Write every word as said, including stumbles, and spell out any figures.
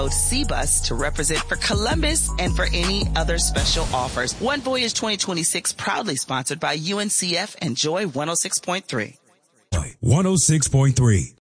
C Bus to represent for Columbus and for any other special offers. One Voyage twenty twenty-six proudly sponsored by U N C F and Joy one oh six point three. one oh six point three.